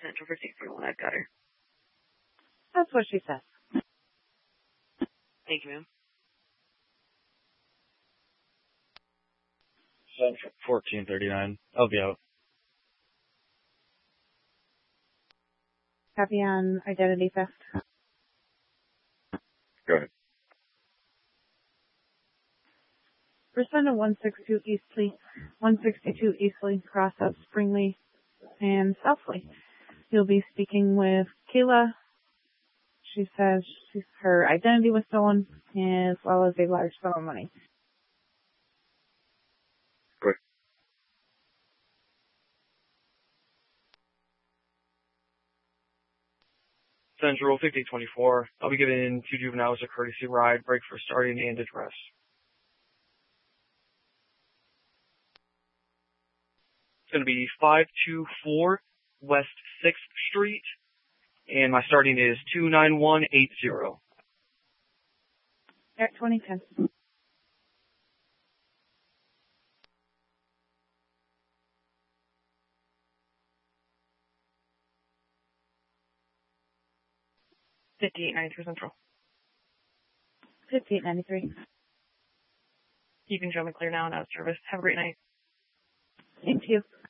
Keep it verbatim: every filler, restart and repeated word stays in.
Central for six forty-one. I've got her. That's what she says. Thank you, ma'am. Central fourteen thirty-nine. I'll be out. Copy on identity theft. Go ahead. Respond to one sixty-two Eastleigh, one sixty-two Eastleigh, cross up Springley and Southleigh. You'll be speaking with Kayla. She says she's, her identity was stolen, as well as a large sum of money. Go ahead. Central fifty twenty-four. I'll be giving two juveniles a courtesy ride, break for starting and address. It's going to be five two four West sixth Street, and my starting is two nine one eight zero. At twenty ten. fifty-eight ninety-three Central. fifty-eight ninety-three. You can show me clear now and out of service. Have a great night. Thank you.